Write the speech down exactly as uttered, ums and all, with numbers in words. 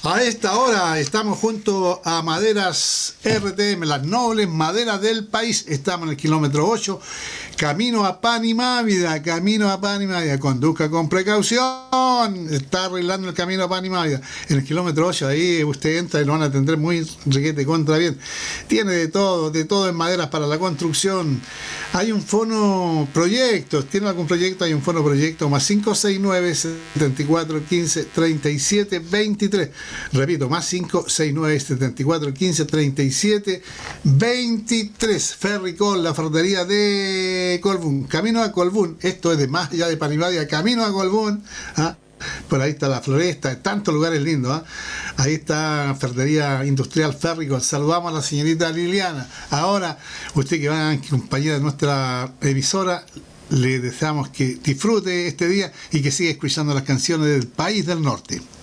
A esta hora estamos junto a Maderas R T M, las nobles maderas del país. Estamos en el kilómetro ocho, camino a Pan y Mávida, camino a Pan y Mávida. Conduzca con precaución. Está arreglando el camino a Pan y Mávida. En el kilómetro ocho, ahí usted entra y lo van a atender muy requete contra bien. Tiene de todo, de todo en maderas para la construcción. Hay un fono proyectos. ¿Tiene algún proyecto? Hay un fono proyecto más cinco seis nueve, setenta y cuatro, quince, treinta y siete, veintitrés. Repito, más cinco seis nueve, setenta y cuatro, quince, treinta y siete, veintitrés. Ferricol, la ferretería de Colbún. Camino a Colbún. Esto es de más allá de Pan y Mávida. Camino a Colbún. ¿Ah? Por ahí está la floresta, tantos lugares lindos. ¿eh? Ahí está Ferretería Industrial Ferricol. Saludamos a la señorita Liliana. Ahora, usted que va en compañía de nuestra emisora, le deseamos que disfrute este día y que siga escuchando las canciones del país del norte.